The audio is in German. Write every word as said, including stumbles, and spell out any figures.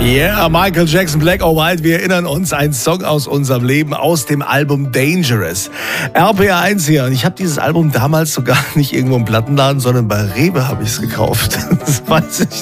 Yeah, Michael Jackson, Black or White. Wir erinnern uns, ein Song aus unserem Leben, aus dem Album Dangerous. R P R eins hier. Und ich habe dieses Album damals sogar nicht irgendwo im Plattenladen, sondern bei Rewe habe ich es gekauft. Das weiß ich